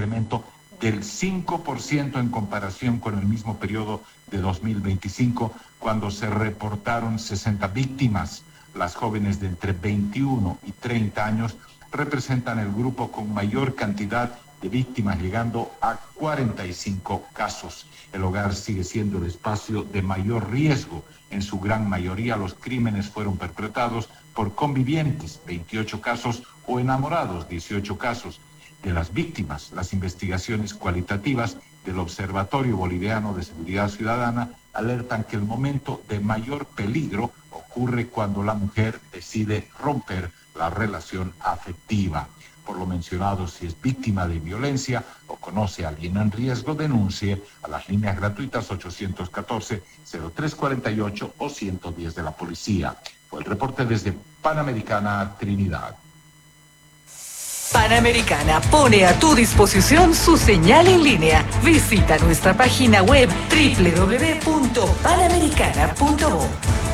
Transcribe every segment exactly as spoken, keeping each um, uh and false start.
incremento del cinco por ciento en comparación con el mismo periodo de dos mil veinticinco, cuando se reportaron sesenta víctimas. Las jóvenes de entre veintiuno y treinta años representan el grupo con mayor cantidad de víctimas, llegando a cuarenta y cinco casos. El hogar sigue siendo el espacio de mayor riesgo. En su gran mayoría los crímenes fueron perpetrados por convivientes, veintiocho casos, o enamorados, dieciocho casos. De las víctimas, las investigaciones cualitativas del Observatorio Boliviano de Seguridad Ciudadana alertan que el momento de mayor peligro ocurre cuando la mujer decide romper la relación afectiva. Por lo mencionado, si es víctima de violencia o conoce a alguien en riesgo, denuncie a las líneas gratuitas ochocientos catorce, cero tres cuarenta y ocho o ciento diez de la policía. Fue el reporte desde Panamericana, Trinidad. Panamericana pone a tu disposición su señal en línea. Visita nuestra página web doble u doble u doble u punto panamericana punto bo.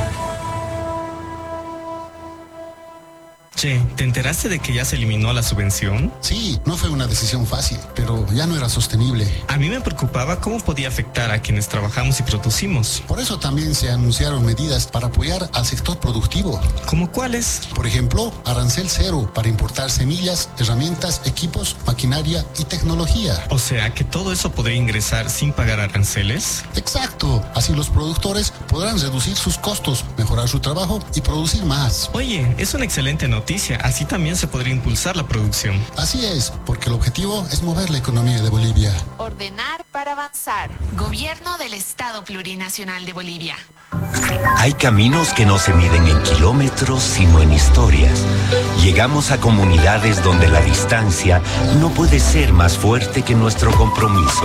Che, ¿te enteraste de que ya se eliminó la subvención? Sí, no fue una decisión fácil, pero ya no era sostenible. A mí me preocupaba cómo podía afectar a quienes trabajamos y producimos. Por eso también se anunciaron medidas para apoyar al sector productivo. ¿Cómo cuáles? Por ejemplo, arancel cero para importar semillas, herramientas, equipos, maquinaria y tecnología. O sea, que todo eso podría ingresar sin pagar aranceles. Exacto, así los productores podrán reducir sus costos, mejorar su trabajo y producir más. Oye, es una excelente noticia. Así también se podría impulsar la producción. Así es, porque el objetivo es mover la economía de Bolivia. Ordenar para avanzar. Gobierno del Estado Plurinacional de Bolivia. Hay caminos que no se miden en kilómetros, sino en historias. Llegamos a comunidades donde la distancia no puede ser más fuerte que nuestro compromiso.